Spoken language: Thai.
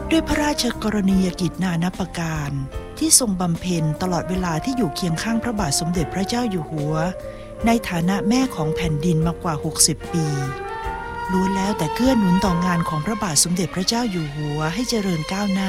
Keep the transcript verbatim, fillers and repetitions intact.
ด้วยพระราชกรณียกิจนานับประการที่ทรงบำเพ็ญตลอดเวลาที่อยู่เคียงข้างพระบาทสมเด็จพระเจ้าอยู่หัวในฐานะแม่ของแผ่นดินมากว่าหกสิบปีล้วนแล้วแต่เกื้อหนุนต่องานของพระบาทสมเด็จพระเจ้าอยู่หัวให้เจริญก้าวหน้า